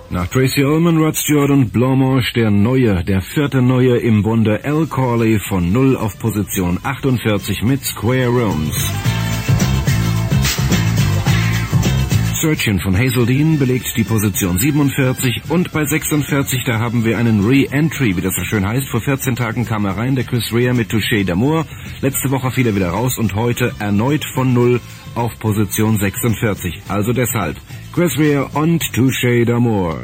Nach Tracy Ullman, Rod Stewart und Blanche der vierte Neue im Bunde, Al Corley von 0 auf Position 48 mit Square Rooms. Searchin' von Hazel Dean belegt die Position 47 und bei 46, da haben wir einen Re-Entry, wie das so schön heißt. Vor 14 Tagen kam er rein, der Chris Rea mit Touché d'Amour. Letzte Woche fiel er wieder raus und heute erneut von 0 auf Position 46. Also deshalb Chris Rea und Touché d'Amour.